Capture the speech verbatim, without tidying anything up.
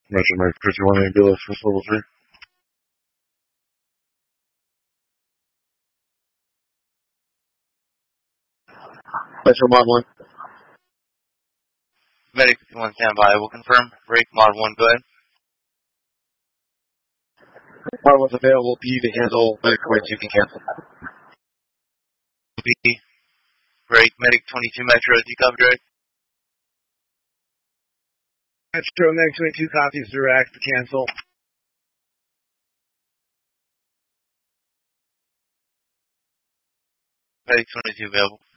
Metro Medic fifty-one ambulance for level three. Metro Mod one. Medic fifty-one standby. We'll confirm. Break Mod one. Go ahead. Mod one's available. B to handle. Medic twenty-two can cancel. B. Break Medic twenty-two Metro. Do you copy direct? Metro Medic twenty-two copies direct. Cancel. Medic twenty-two available.